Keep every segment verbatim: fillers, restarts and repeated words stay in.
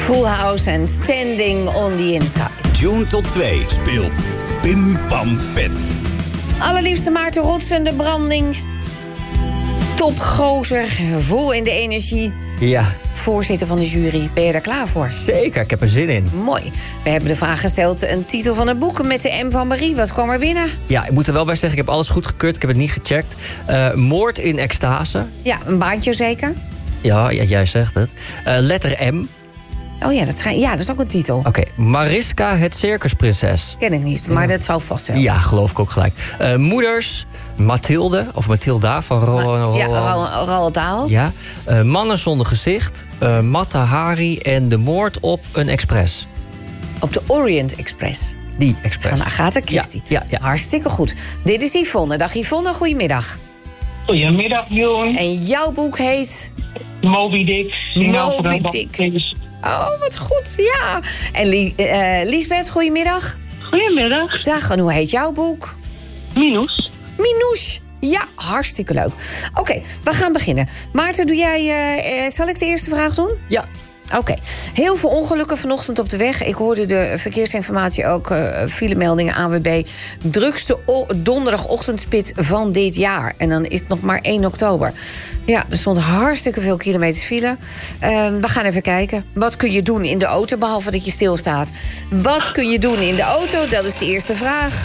Full House en Standing on the Inside. June tot twee speelt Pim Pam Pet. Allerliefste Maarten Rotsen, de branding. Topgozer, vol in de energie. Ja. Voorzitter van de jury, ben je er klaar voor? Zeker, ik heb er zin in. Mooi. We hebben de vraag gesteld, een titel van een boek met de M van Marie. Wat kwam er binnen? Ja, ik moet er wel bij zeggen, ik heb alles goedgekeurd. Ik heb het niet gecheckt. Uh, moord in extase. Ja, een baantje zeker? Ja, ja jij zegt het. Uh, letter M. Oh ja dat, schijn... ja, dat is ook een titel. Oké, okay. Mariska, het circusprinses. Ken ik niet, maar ja. Dat zal vast wel. Ja, geloof ik ook gelijk. Uh, moeders, Mathilde, of Mathilda van Roald. Ja, Roald Dahl. Ja. Uh, mannen zonder gezicht, uh, Mata Hari en de moord op een express. Op de Orient Express. Die express. Van Agatha Christie. Ja, ja, ja. Hartstikke goed. Dit is Yvonne. Dag Yvonne, goedemiddag. Goedemiddag, Joen. En jouw boek heet? Moby Dick. Moby Dick. Oh, wat goed, ja. En Li- uh, Liesbeth, goedemiddag. Goedemiddag. Dag, en hoe heet jouw boek? Minous. Minous. Ja, hartstikke leuk. Oké, okay, we gaan beginnen. Maarten, doe jij, uh, uh, zal ik de eerste vraag doen? Ja. Oké. Okay. Heel veel ongelukken vanochtend op de weg. Ik hoorde de verkeersinformatie ook, uh, filemeldingen A W B. Drukste o- donderdagochtendspit van dit jaar. En dan is het nog maar één oktober. Ja, er stond hartstikke veel kilometers file. Uh, we gaan even kijken. Wat kun je doen in de auto, behalve dat je stilstaat? Wat kun je doen in de auto? Dat is de eerste vraag.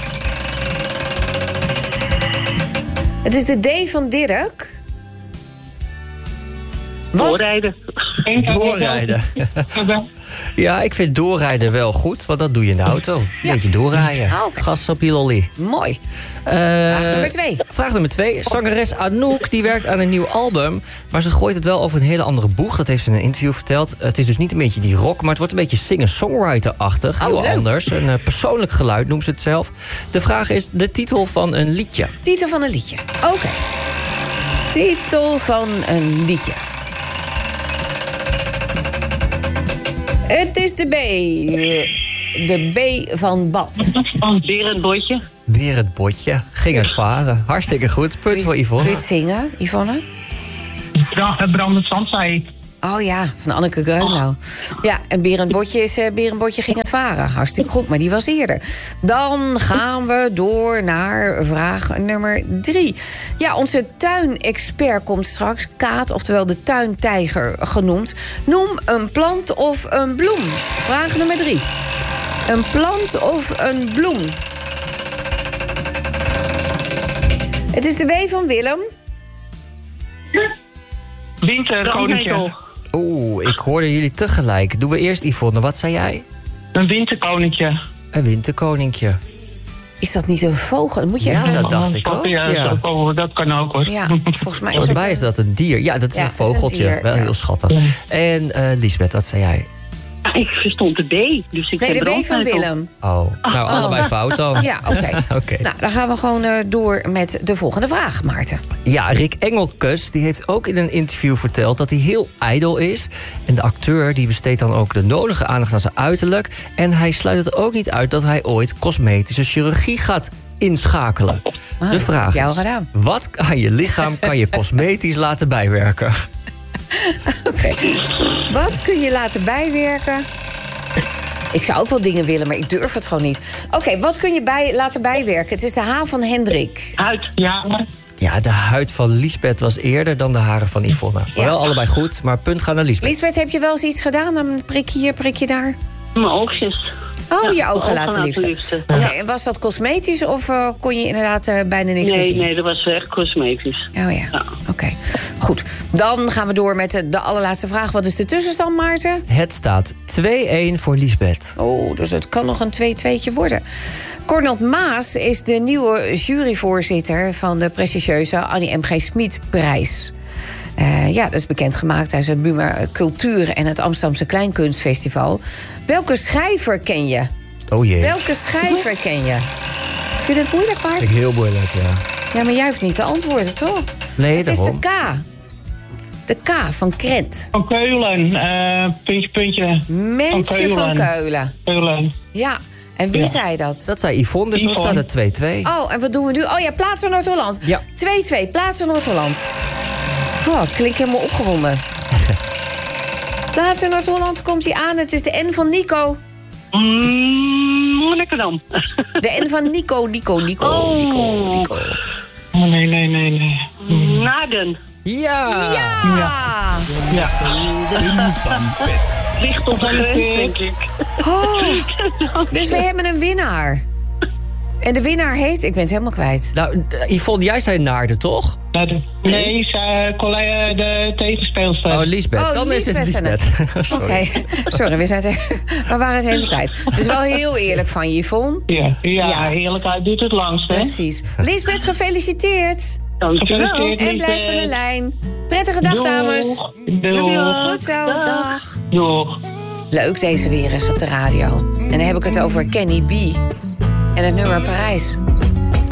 Het is de D van Dirk. Wat? Doorrijden. Doorrijden. Ja, ik vind doorrijden wel goed, want dat doe je in de auto. Een ja. beetje doorrijden. Ah, okay. Gas op je lolly. Mooi. Uh, vraag nummer twee. Vraag nummer twee. Zangeres Anouk die werkt aan een nieuw album, maar ze gooit het wel over een hele andere boeg. Dat heeft ze in een interview verteld. Het is dus niet een beetje die rock, maar het wordt een beetje singer-songwriter-achtig. Heel oh, anders. Een uh, persoonlijk geluid noemt ze het zelf. De vraag is de titel van een liedje. Titel van een liedje. Oké. Okay. Titel van een liedje. Het is de B. De B van Bad. Berend Botje. Berend Botje. Ging het varen. Hartstikke goed. Punt voor Yvonne. Kun je het zingen, Yvonne? Het brandend zand, zei ik. Oh ja, van Anneke Greunlo. Oh. Ja, en Berend Botje is uh, Berend Botje ging het varen. Hartstikke goed, maar die was eerder. Dan gaan we door naar vraag nummer drie. Ja, onze tuinexpert komt straks. Kaat, oftewel de tuintijger genoemd. Noem een plant of een bloem. Vraag nummer drie. Een plant of een bloem. Het is de W van Willem. Winterkoninkje. Oeh, ik hoorde jullie tegelijk. Doen we eerst Yvonne. Wat zei jij? Een winterkoninkje. Een winterkoninkje. Is dat niet een vogel? Dat moet je ja, even... dat dacht ik ook. Ja, ja. Dat, dat kan ook, hoor. Ja, volgens mij is, volgens dat, mij is dat een dier. Ja, dat is ja, een vogeltje. Is een Wel ja. heel schattig. Ja. En uh, Liesbeth, wat zei jij? Ja, ik verstond de D, dus ik nee, de W van Willem. Oh, nou, oh. allebei fout dan. Ja, oké. Okay. okay. Nou, dan gaan we gewoon uh, door met de volgende vraag, Maarten. Ja, Rick Engelkes die heeft ook in een interview verteld dat hij heel ijdel is. En de acteur die besteedt dan ook de nodige aandacht aan zijn uiterlijk. En hij sluit het ook niet uit dat hij ooit cosmetische chirurgie gaat inschakelen. Ah, de vraag jou is, gedaan. wat aan je lichaam kan je cosmetisch laten bijwerken? Oké. Okay. Wat kun je laten bijwerken? Ik zou ook wel dingen willen, maar ik durf het gewoon niet. Oké, okay, wat kun je bij, laten bijwerken? Het is de H van Hendrik. Huid, ja. Ja, de huid van Liesbeth was eerder dan de haren van Yvonne. Ja. Wel allebei goed, maar punt gaat naar Liesbeth. Liesbeth, heb je wel eens iets gedaan? Dan prik je hier, prik je daar? Mijn oogjes. Oh, ja, je ogen, ogen laten liefst. Oké, okay, en was dat cosmetisch of uh, kon je inderdaad uh, bijna niks nee, meer zien? Nee, dat was echt cosmetisch. Oh ja, ja. oké. Okay. Goed, dan gaan we door met de, de allerlaatste vraag. Wat is de tussenstand, Maarten? Het staat twee-één voor Liesbeth. Oh, dus het kan nog een twee-tweetje worden. Cornel Maas is de nieuwe juryvoorzitter van de prestigieuze Annie M G Schmid-prijs. Uh, ja, dat is bekendgemaakt tijdens het Buma Cultuur en het Amsterdamse Kleinkunstfestival. Welke schrijver ken je? Oh jee. Welke schrijver ken je? Vind je het moeilijk, Bart? Vind ik heel moeilijk, ja. Ja, maar jij hoeft niet te antwoorden, toch? Nee, het daarom. is de K. De K van Krent. Van Keulen. Uh, puntje, puntje. Mensje van Keulen. Van Keulen. Keulen. Ja. En wie ja. zei dat? Dat zei Yvonne, dus dan staat het twee-twee. Oh, en wat doen we nu? Oh ja, Plaatsen Noord-Holland. Ja. twee-twee, Plaatsen Noord-Holland. Oh, ik klink helemaal opgewonden. Laatste Noord-Holland komt hij aan. Het is de N van Nico. Mm, Monnikendam. De N van Nico, Nico, Nico, Oh. Nico, Nico. Oh, nee, nee, nee, nee. Naden. Ja! Ja! Ja. Pim Pam Pet. Ligt op een denk ik. Oh, dus we hebben een winnaar. En de winnaar heet... Ik ben het helemaal kwijt. Nou, Yvonne, jij zei Naarden, toch? Nee, ze, collega, de tegenspeelster. Oh, Lisbeth. Oh, Dan is het Lisbeth Lisbeth. Oké, Sorry. sorry, we, zijn het, we waren het even kwijt. Dus wel heel eerlijk van je, Yvonne. Ja, ja, Ja. heerlijkheid duurt het langst, hè? Precies. Lisbeth, gefeliciteerd. Dankjewel. En blijf van de lijn. Prettige dag, Doeg. dames. Doeg. Goed zo, dag. Doeg. Leuk deze weer eens op de radio. En dan heb ik het over Kenny B. En het nummer Parijs.